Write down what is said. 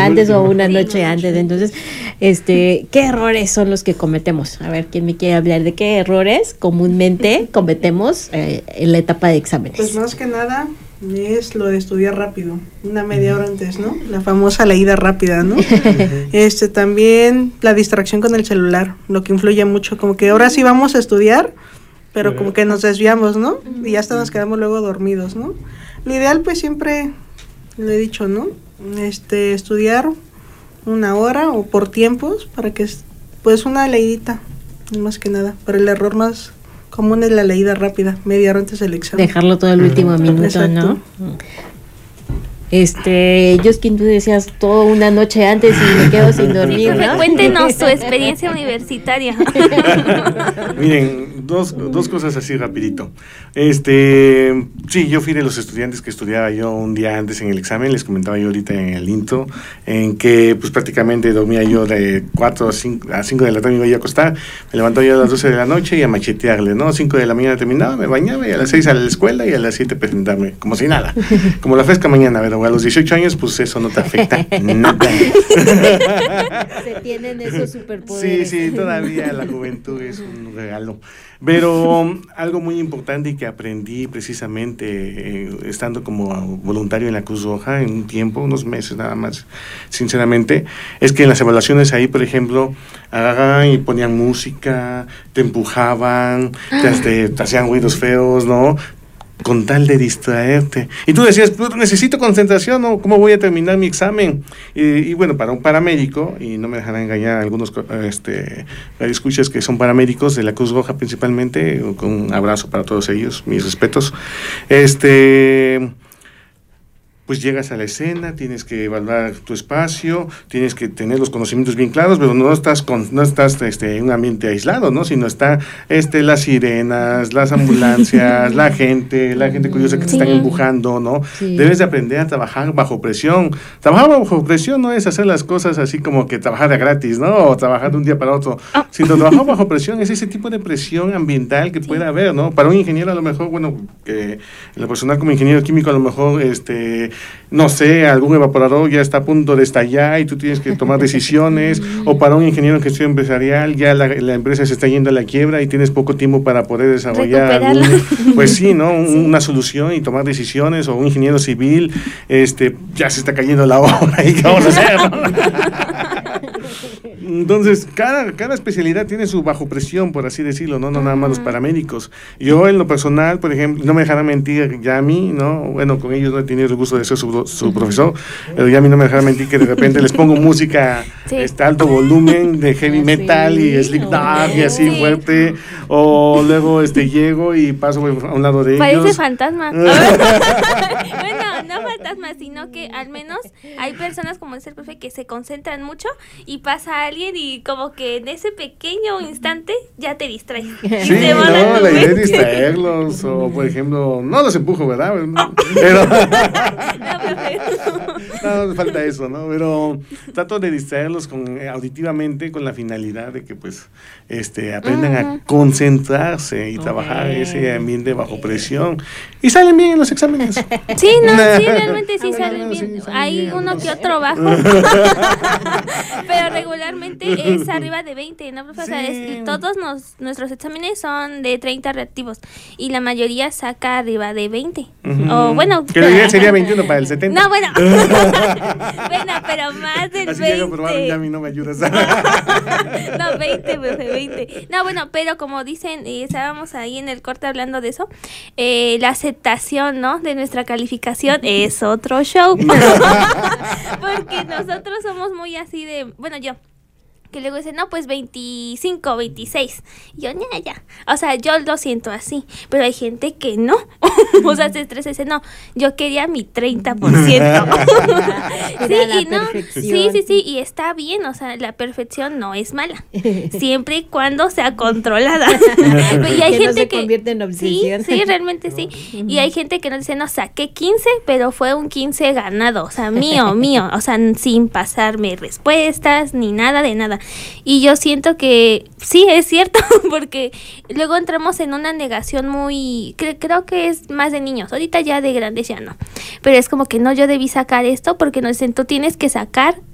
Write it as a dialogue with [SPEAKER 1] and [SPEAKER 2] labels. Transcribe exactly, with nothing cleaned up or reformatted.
[SPEAKER 1] día antes o una noche antes. Entonces, este, ¿qué errores son los que cometemos? A ver, ¿quién me quiere hablar de qué errores comúnmente cometemos eh, en la etapa de exámenes?
[SPEAKER 2] Pues más que nada es lo de estudiar rápido, una media hora antes, ¿no? La famosa leída rápida, ¿no? este también la distracción con el celular, lo que influye mucho, como que ahora sí vamos a estudiar, pero como que nos desviamos, ¿no? Y hasta nos quedamos luego dormidos, ¿no? Lo ideal pues siempre, lo he dicho, ¿no? Este, estudiar una hora o por tiempos para que, pues una leidita, más que nada, pero el error más común es la leída rápida, media hora antes del examen.
[SPEAKER 1] Dejarlo todo el último minuto, exacto, ¿no? Este, Josquín, tú decías todo una noche antes y me quedo sin dormir, ¿no?
[SPEAKER 3] Cuéntenos su experiencia universitaria.
[SPEAKER 4] Miren, dos, dos cosas así rapidito. Este, sí, yo fui de los estudiantes que estudiaba yo un día antes en el examen, les comentaba yo ahorita en el intro, en que pues prácticamente dormía yo de cuatro a cinco, a cinco de la tarde me iba a acostar, me levantaba yo a las doce de la noche y a machetearle, ¿no? cinco de la mañana terminaba, me bañaba y a las seis a la escuela y a las siete presentarme, como si nada, como la fresca mañana, ¿verdad? A los dieciocho años, pues eso no te afecta nada.
[SPEAKER 1] Se tienen esos superpoderes.
[SPEAKER 4] Sí, sí, todavía la juventud es un regalo. Pero um, algo muy importante y que aprendí precisamente eh, estando como voluntario en la Cruz Roja en un tiempo, unos meses nada más, sinceramente, es que en las evaluaciones ahí, por ejemplo, agarraban y ponían música, te empujaban, te, te, te hacían ruidos feos, ¿no? Con tal de distraerte. Y tú decías, pues, necesito concentración, ¿no? ¿Cómo voy a terminar mi examen? Y, y bueno, para un paramédico, y no me dejarán engañar algunos este, escuchas que son paramédicos de la Cruz Roja principalmente, con un abrazo para todos ellos, mis respetos. Este... pues llegas a la escena, tienes que evaluar tu espacio, tienes que tener los conocimientos bien claros, pero no estás con, no estás este, en un ambiente aislado, ¿no? Sino está este las sirenas, las ambulancias, la gente, la gente curiosa que te sí. están empujando, ¿no? Sí. Debes de aprender a trabajar bajo presión. Trabajar bajo presión no es hacer las cosas así como que trabajar de gratis, ¿no? O trabajar de un día para otro. Oh. Sino trabajar bajo presión es ese tipo de presión ambiental que sí. puede haber, ¿no? Para un ingeniero a lo mejor, bueno, que en lo personal como ingeniero químico a lo mejor, este no sé, algún evaporador ya está a punto de estallar y tú tienes que tomar decisiones, o para un ingeniero en gestión empresarial ya la, la empresa se está yendo a la quiebra y tienes poco tiempo para poder desarrollar algún, pues sí, ¿no? Un, sí. una solución y tomar decisiones, o un ingeniero civil, este, ya se está cayendo la obra y ¿qué vamos a hacer? Entonces, cada, cada especialidad tiene su bajo presión, por así decirlo, no, no nada más los paramédicos. Yo, en lo personal, por ejemplo, no me dejará mentir ya a mí, ¿no? Bueno, con ellos no he tenido el gusto de ser su, su profesor, pero ya a mí no me dejará mentir que de repente les pongo música sí. este alto volumen de heavy metal sí, y Slipknot y así sí. fuerte, o luego este llego y paso a un lado de
[SPEAKER 3] Parece
[SPEAKER 4] ellos.
[SPEAKER 3] Parece fantasma. Bueno, no fantasma, sino que al menos hay personas, como dice el profe, que se concentran mucho y pasa alguien y como que en ese pequeño instante ya te distraes.
[SPEAKER 4] Sí, no, la idea es distraerlos, o por ejemplo, no los empujo, ¿verdad? Pero no, no falta eso, ¿no? Pero trato de distraerlos con, eh, auditivamente con la finalidad de que pues este aprendan uh-huh. a concentrarse y okay. trabajar ese ambiente bajo presión y salen bien en los exámenes.
[SPEAKER 3] Sí, no, sí, realmente sí salen bien. Sí, salen Hay bien, uno que otro bajo. Pero regularmente es arriba de veinte, ¿no, profe? Sí. O sea, es, todos nos, nuestros exámenes son de treinta reactivos y la mayoría saca arriba de veinte. Uh-huh. O bueno,
[SPEAKER 4] que la idea sería veintiuno para el setenta.
[SPEAKER 3] No, bueno. Bueno, pero más del
[SPEAKER 4] Así
[SPEAKER 3] veinte.
[SPEAKER 4] Que yo probar, ya a mí no me ayudas.
[SPEAKER 3] No, veinte, profe, veinte. No, bueno, pero como dicen, eh, estábamos ahí en el corte hablando de eso, eh, la aceptación, ¿no? De nuestra calificación es otro show. Porque nosotros somos muy así de, bueno, yo, que luego dicen, no, pues veinticinco, veintiséis. Y yo, ya, ya. O sea, yo lo siento así, pero hay gente que no. O sea, se estresa y dice, no, yo quería mi treinta por ciento. Sí, y no, sí, sí, sí, y está bien, o sea, la perfección no es mala, siempre y cuando sea controlada. Y hay
[SPEAKER 1] que
[SPEAKER 3] gente
[SPEAKER 1] no se
[SPEAKER 3] que
[SPEAKER 1] convierte en obsesión.
[SPEAKER 3] Sí, sí, realmente sí. Y hay gente que nos dice, no, saqué quince, pero fue un quince ganado, o sea, mío, mío, o sea, sin pasarme respuestas ni nada de nada. Y yo siento que sí, es cierto, porque luego entramos en una negación muy, cre- creo que es más de niños, ahorita ya de grandes ya no, pero es como que no, yo debí sacar esto porque nos dicen, tú tienes que sacar